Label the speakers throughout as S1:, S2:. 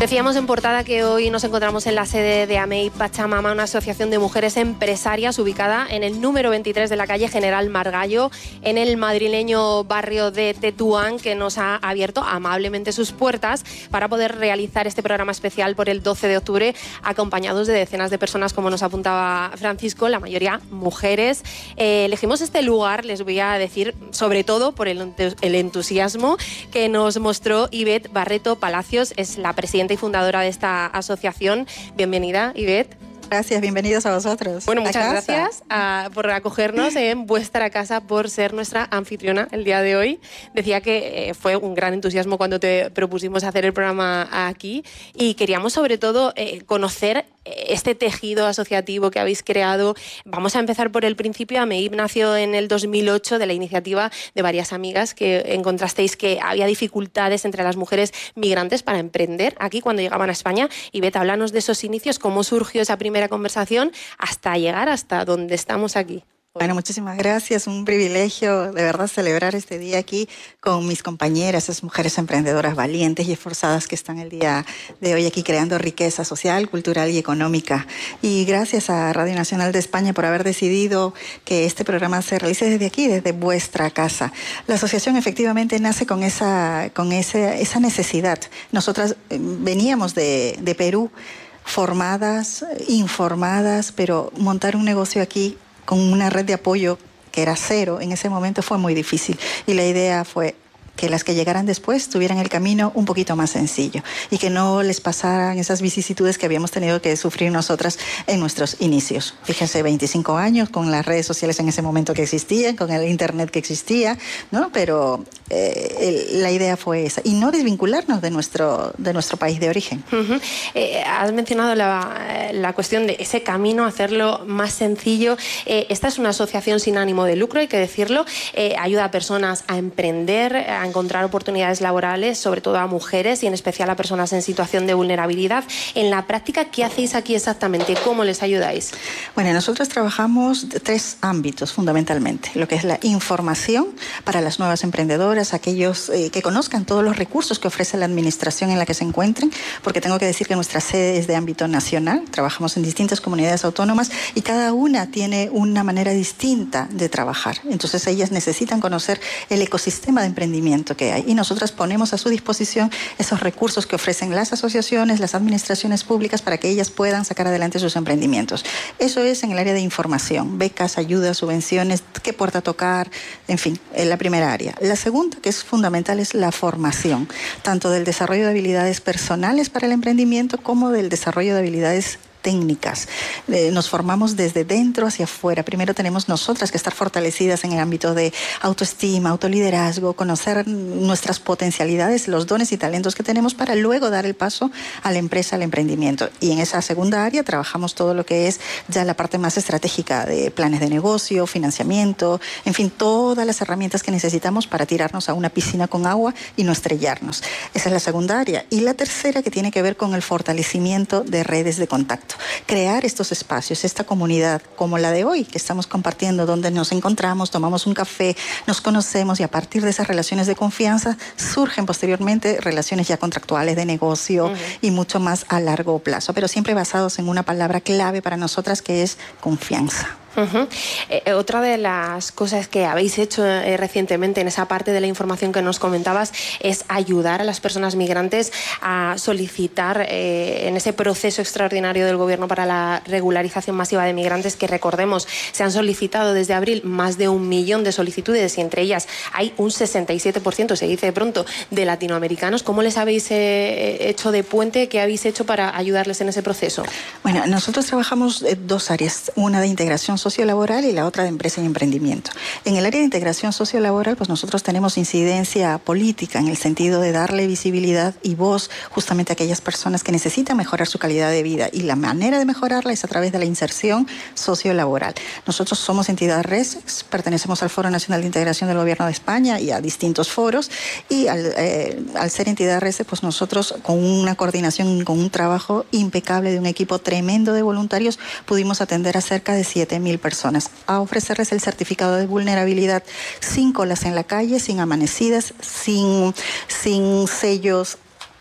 S1: Decíamos en portada que hoy nos encontramos en la sede de AMEI Pachamama, una asociación de mujeres empresarias ubicada en el número 23 de la calle General Margallo, en el madrileño barrio de Tetuán, que nos ha abierto amablemente sus puertas para poder realizar este programa especial por el 12 de octubre, acompañados de decenas de personas, como nos apuntaba Francisco, la mayoría mujeres. Elegimos este lugar, les voy a decir, sobre todo por el entusiasmo que nos mostró Ivette Barreto Palacios, es la presidenta y fundadora de esta asociación. Bienvenida, Ivette.
S2: Gracias, bienvenidos a vosotros.
S1: Bueno, muchas gracias por acogernos en vuestra casa, por ser nuestra anfitriona el día de hoy. Decía que fue un gran entusiasmo cuando te propusimos hacer el programa aquí y queríamos sobre todo conocer este tejido asociativo que habéis creado. Vamos a empezar por el principio. AMEI nació en el 2008 de la iniciativa de varias amigas que encontrasteis que había dificultades entre las mujeres migrantes para emprender aquí cuando llegaban a España. Y Ivette, háblanos de esos inicios, cómo surgió esa primera conversación hasta llegar hasta donde estamos aquí.
S2: Bueno, muchísimas gracias. Un privilegio de verdad celebrar este día aquí con mis compañeras, esas mujeres emprendedoras valientes y esforzadas que están el día de hoy aquí creando riqueza social, cultural y económica. Y gracias a Radio Nacional de España por haber decidido que este programa se realice desde aquí, desde vuestra casa. La asociación efectivamente nace con esa necesidad. Nosotras veníamos de Perú, formadas, informadas, pero montar un negocio aquí con una red de apoyo que era cero en ese momento fue muy difícil. Y la idea fue que las que llegaran después tuvieran el camino un poquito más sencillo y que no les pasaran esas vicisitudes que habíamos tenido que sufrir nosotras en nuestros inicios. Fíjense, 25 años con las redes sociales en ese momento que existían, con el internet que existía, ¿no? Pero la idea fue esa, y no desvincularnos de nuestro país de origen.
S1: Has mencionado la cuestión de ese camino, hacerlo más sencillo. Esta es una asociación sin ánimo de lucro, hay que decirlo. Ayuda a personas a emprender, a encontrar oportunidades laborales, sobre todo a mujeres y en especial a personas en situación de vulnerabilidad. En la práctica, ¿qué hacéis aquí exactamente? ¿Cómo les ayudáis?
S2: Bueno, nosotros trabajamos tres ámbitos fundamentalmente. Lo que es la información para las nuevas emprendedoras, aquellos que conozcan todos los recursos que ofrece la administración en la que se encuentren, porque tengo que decir que nuestra sede es de ámbito nacional, trabajamos en distintas comunidades autónomas y cada una tiene una manera distinta de trabajar. Entonces ellas necesitan conocer el ecosistema de emprendimiento que hay y nosotras ponemos a su disposición esos recursos que ofrecen las asociaciones, las administraciones públicas para que ellas puedan sacar adelante sus emprendimientos. Eso es en el área de información, becas, ayudas, subvenciones, qué puerta tocar, en fin, en la primera área. La segunda, que es fundamental, es la formación, tanto del desarrollo de habilidades personales para el emprendimiento como del desarrollo de habilidades técnicas. Nos formamos desde dentro hacia afuera. Primero tenemos nosotras que estar fortalecidas en el ámbito de autoestima, autoliderazgo, conocer nuestras potencialidades, los dones y talentos que tenemos para luego dar el paso a la empresa, al emprendimiento. Y en esa segunda área trabajamos todo lo que es ya la parte más estratégica de planes de negocio, financiamiento, en fin, todas las herramientas que necesitamos para tirarnos a una piscina con agua y no estrellarnos. Esa es la segunda área. Y la tercera, que tiene que ver con el fortalecimiento de redes de contacto. Crear estos espacios, esta comunidad como la de hoy que estamos compartiendo, donde nos encontramos, tomamos un café, nos conocemos y a partir de esas relaciones de confianza surgen posteriormente relaciones ya contractuales de negocio y mucho más a largo plazo, pero siempre basados en una palabra clave para nosotras que es confianza.
S1: Otra de las cosas que habéis hecho recientemente en esa parte de la información que nos comentabas es ayudar a las personas migrantes a solicitar en ese proceso extraordinario del gobierno para la regularización masiva de migrantes, que recordemos se han solicitado desde abril más de 1 millón de solicitudes y entre ellas hay un 67%, se dice de pronto, de latinoamericanos. ¿Cómo les habéis hecho de puente? ¿Qué habéis hecho para ayudarles en ese proceso?
S2: Bueno, nosotros trabajamos dos áreas, una de integración sociolaboral y la otra de empresa y emprendimiento. En el área de integración sociolaboral, pues nosotros tenemos incidencia política en el sentido de darle visibilidad y voz justamente a aquellas personas que necesitan mejorar su calidad de vida y la manera de mejorarla es a través de la inserción sociolaboral. Nosotros somos entidad RESEX, pertenecemos al Foro Nacional de Integración del Gobierno de España y a distintos foros y al ser entidad RESEX, pues nosotros con una coordinación, con un trabajo impecable de un equipo tremendo de voluntarios pudimos atender a cerca de 7.000 personas, a ofrecerles el certificado de vulnerabilidad sin colas en la calle, sin amanecidas, sin sellos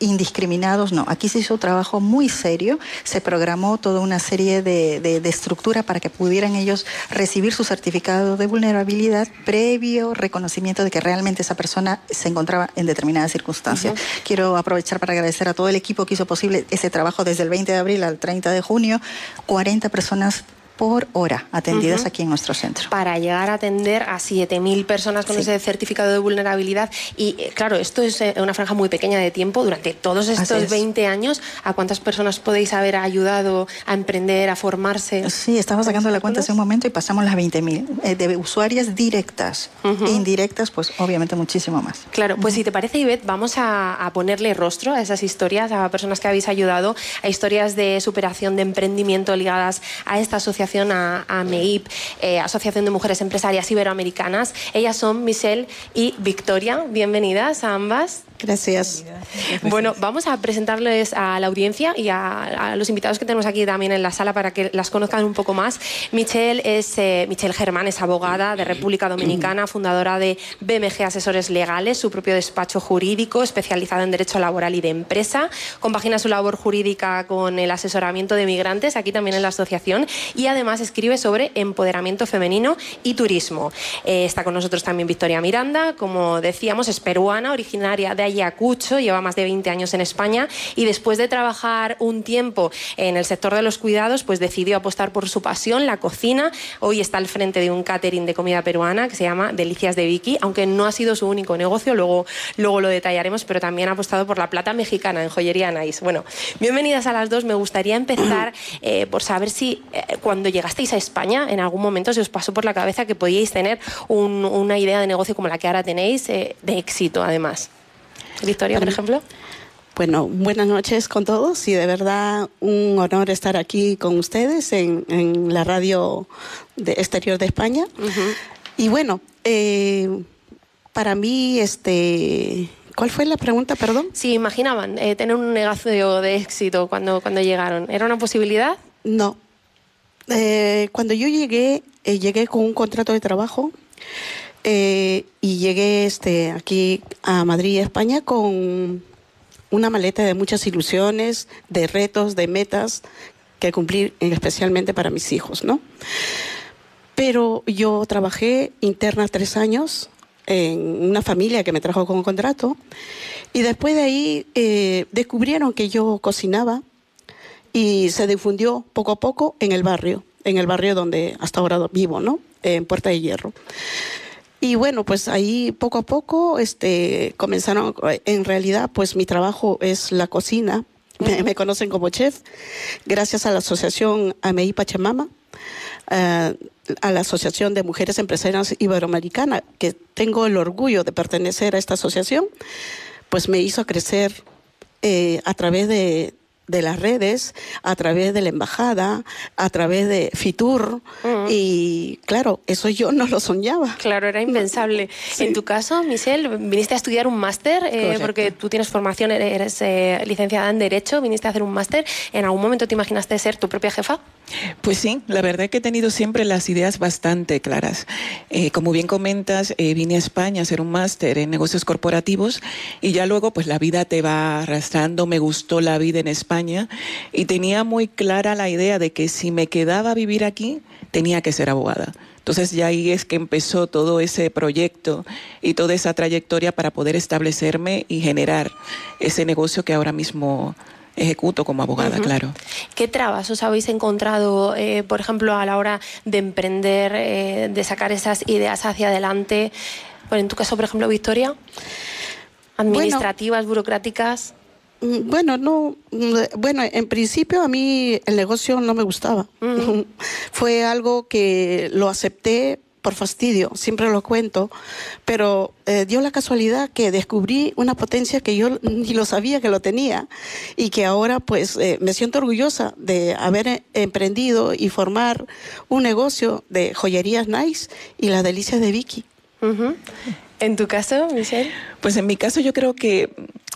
S2: indiscriminados, no. Aquí se hizo un trabajo muy serio, se programó toda una serie de estructura para que pudieran ellos recibir su certificado de vulnerabilidad previo reconocimiento de que realmente esa persona se encontraba en determinadas circunstancias. Quiero aprovechar para agradecer a todo el equipo que hizo posible ese trabajo desde el 20 de abril al 30 de junio, 40 personas por hora atendidas aquí en nuestro centro.
S1: Para llegar a atender a 7.000 personas con ese certificado de vulnerabilidad. Y claro, esto es una franja muy pequeña de tiempo. Durante todos estos 20 años, ¿a cuántas personas podéis haber ayudado a emprender, a formarse?
S2: Sí, estaba sacando la cuenta hace un momento y pasamos las 20.000 de usuarias directas. Indirectas, pues obviamente muchísimo más.
S1: Claro, pues si te parece, Ivette, vamos a ponerle rostro a esas historias, a personas que habéis ayudado, a historias de superación, de emprendimiento ligadas a esta asociación, a AMEIP, Asociación de Mujeres Empresarias Iberoamericanas. Ellas son Michelle y Victoria. Bienvenidas a ambas.
S3: Gracias.
S1: Bueno, vamos a presentarles a la audiencia y a los invitados que tenemos aquí también en la sala para que las conozcan un poco más. Michelle Germán es abogada de República Dominicana, fundadora de BMG Asesores Legales, su propio despacho jurídico especializado en derecho laboral y de empresa. Compagina su labor jurídica con el asesoramiento de migrantes, aquí también en la asociación, y además escribe sobre empoderamiento femenino y turismo. Está con nosotros también Victoria Miranda, como decíamos, es peruana, originaria de Ayacucho, lleva más de 20 años en España y después de trabajar un tiempo en el sector de los cuidados, pues decidió apostar por su pasión, la cocina. Hoy está al frente de un catering de comida peruana que se llama Delicias de Vicky, aunque no ha sido su único negocio, luego lo detallaremos, pero también ha apostado por la plata mexicana en Joyería Nice. Bueno, bienvenidas a las dos. Me gustaría empezar por saber si cuando llegasteis a España en algún momento se os pasó por la cabeza que podíais tener una idea de negocio como la que ahora tenéis, de éxito además. Victoria, por ejemplo.
S3: Bueno, buenas noches con todos y de verdad un honor estar aquí con ustedes en la radio exterior de España. Y bueno, para mí, ¿cuál fue la pregunta, perdón?
S1: Si imaginaban tener un negocio de éxito cuando llegaron, ¿era una posibilidad?
S3: No. Cuando yo llegué con un contrato de trabajo. Y llegué aquí a Madrid, España, con una maleta de muchas ilusiones, de retos, de metas que cumplir especialmente para mis hijos, ¿no? Pero yo trabajé interna 3 años en una familia que me trajo con un contrato y después de ahí descubrieron que yo cocinaba y se difundió poco a poco en el barrio donde hasta ahora vivo, ¿no? En Puerta de Hierro. Y bueno, pues ahí poco a poco comenzaron, en realidad pues mi trabajo es la cocina, me conocen como chef, gracias a la asociación AMEIP Pachamama, a la Asociación de Mujeres Empresarias Iberoamericanas, que tengo el orgullo de pertenecer a esta asociación, pues me hizo crecer a través de las redes, a través de la embajada, a través de Fitur, y claro, eso yo no lo soñaba.
S1: Claro, era impensable. Sí. En tu caso, Michelle, viniste a estudiar un máster, porque tú tienes formación, eres licenciada en Derecho, viniste a hacer un máster. ¿En algún momento te imaginaste ser tu propia jefa?
S4: Pues sí, la verdad es que he tenido siempre las ideas bastante claras. Como bien comentas, vine a España a hacer un máster en negocios corporativos y ya luego pues la vida te va arrastrando. Me gustó la vida en España y tenía muy clara la idea de que si me quedaba a vivir aquí, tenía que ser abogada. Entonces ya ahí es que empezó todo ese proyecto y toda esa trayectoria para poder establecerme y generar ese negocio que ahora mismo ejecuto como abogada, claro.
S1: ¿Qué trabas os habéis encontrado, por ejemplo, a la hora de emprender, de sacar esas ideas hacia adelante? Bueno, en tu caso, por ejemplo, Victoria, administrativas, burocráticas.
S3: Bueno, en principio a mí el negocio no me gustaba. Fue algo que lo acepté por fastidio, siempre lo cuento, pero dio la casualidad que descubrí una potencia que yo ni lo sabía que lo tenía y que ahora pues me siento orgullosa de haber emprendido y formar un negocio de Joyerías Nice y las Delicias de Vicky.
S1: ¿En tu caso, Michelle?
S4: Pues en mi caso yo creo que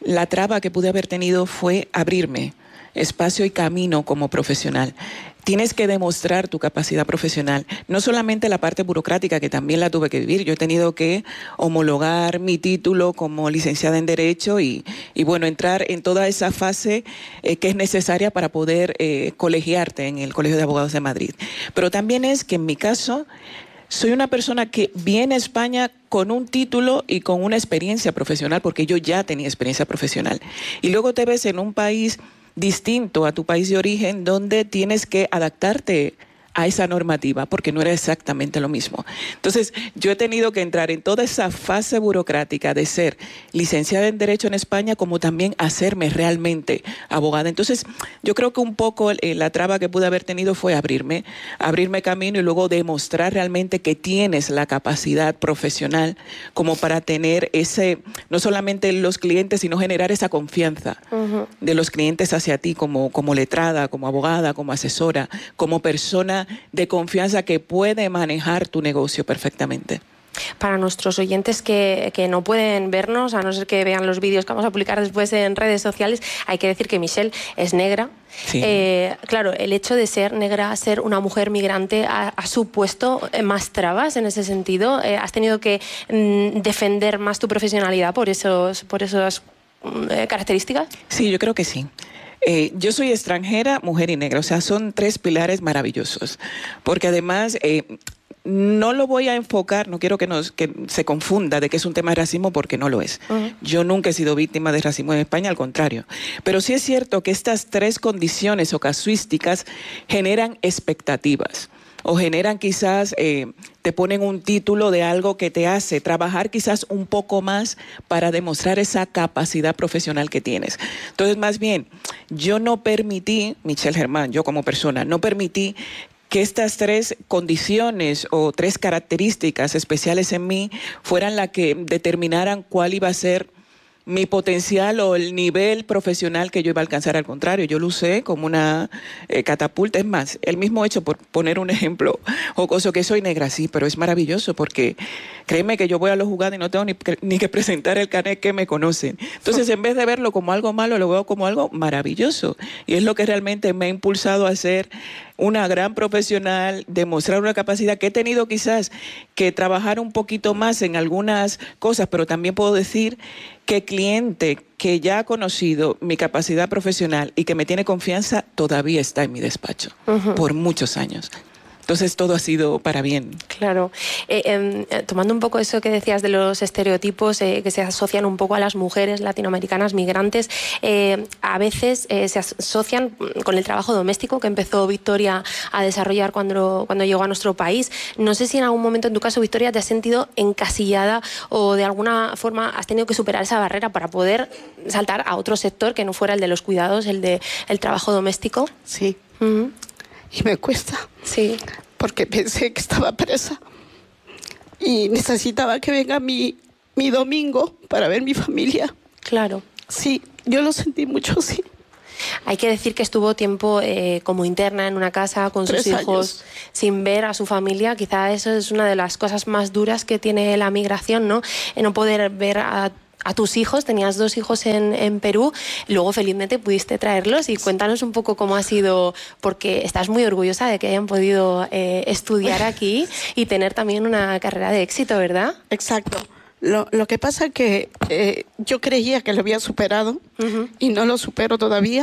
S4: la traba que pude haber tenido fue abrirme espacio y camino como profesional. Tienes que demostrar tu capacidad profesional, no solamente la parte burocrática, que también la tuve que vivir. Yo he tenido que homologar mi título como licenciada en Derecho y bueno, entrar en toda esa fase que es necesaria para poder colegiarte en el Colegio de Abogados de Madrid. Pero también es que en mi caso soy una persona que viene a España con un título y con una experiencia profesional, porque yo ya tenía experiencia profesional. Y luego te ves en un país distinto a tu país de origen, donde tienes que adaptarte a esa normativa, porque no era exactamente lo mismo. Entonces, yo he tenido que entrar en toda esa fase burocrática de ser licenciada en Derecho en España, como también hacerme realmente abogada. Entonces, yo creo que un poco la traba que pude haber tenido fue abrirme camino y luego demostrar realmente que tienes la capacidad profesional como para tener ese, no solamente los clientes, sino generar esa confianza de los clientes hacia ti como letrada, como abogada, como asesora, como persona de confianza que puede manejar tu negocio perfectamente.
S1: Para nuestros oyentes que no pueden vernos, a no ser que vean los vídeos que vamos a publicar después en redes sociales, hay que decir que Michelle es negra.
S4: Sí.
S1: Claro, el hecho de ser negra, ser una mujer migrante, ha supuesto más trabas en ese sentido. ¿Has tenido que defender más tu profesionalidad por esas características?
S4: Sí, yo creo que sí. Yo soy extranjera, mujer y negra, o sea, son tres pilares maravillosos, porque además no lo voy a enfocar, no quiero que se confunda de que es un tema de racismo, porque no lo es. Yo nunca he sido víctima de racismo en España, al contrario. Pero sí es cierto que estas tres condiciones o casuísticas generan expectativas. O generan quizás, te ponen un título de algo que te hace trabajar quizás un poco más para demostrar esa capacidad profesional que tienes. Entonces, más bien, yo no permití, Michelle Germán, yo como persona, no permití que estas tres condiciones o tres características especiales en mí fueran las que determinaran cuál iba a ser mi potencial o el nivel profesional que yo iba a alcanzar. Al contrario, yo lo usé como una catapulta. Es más, el mismo hecho, por poner un ejemplo jocoso, que soy negra, sí, pero es maravilloso, porque créeme que yo voy a los juzgados y no tengo ni que presentar el carnet, que me conocen. Entonces, en vez de verlo como algo malo, lo veo como algo maravilloso. Y es lo que realmente me ha impulsado a ser una gran profesional, demostrar una capacidad que he tenido quizás que trabajar un poquito más en algunas cosas, pero también puedo decir que cliente que ya ha conocido mi capacidad profesional y que me tiene confianza todavía está en mi despacho por muchos años. Entonces todo ha sido para bien.
S1: Claro. Tomando un poco eso que decías de los estereotipos que se asocian un poco a las mujeres latinoamericanas migrantes, a veces se asocian con el trabajo doméstico que empezó Victoria a desarrollar cuando llegó a nuestro país. No sé si en algún momento en tu caso, Victoria, te has sentido encasillada o de alguna forma has tenido que superar esa barrera para poder saltar a otro sector que no fuera el de los cuidados, el trabajo doméstico.
S3: Sí. Y me cuesta.
S1: Sí.
S3: Porque pensé que estaba presa y necesitaba que venga mi domingo para ver mi familia.
S1: Claro.
S3: Sí, yo lo sentí mucho, sí.
S1: Hay que decir que estuvo tiempo como interna en una casa con sus hijos, sin ver a su familia. Quizá eso es una de las cosas más duras que tiene la migración, ¿no? No poder ver a tus hijos. Tenías 2 hijos en Perú, luego felizmente pudiste traerlos, y cuéntanos un poco cómo ha sido, porque estás muy orgullosa de que hayan podido estudiar aquí y tener también una carrera de éxito, ¿verdad?
S3: Exacto. Lo que pasa es que yo creía que lo había superado y no lo supero todavía.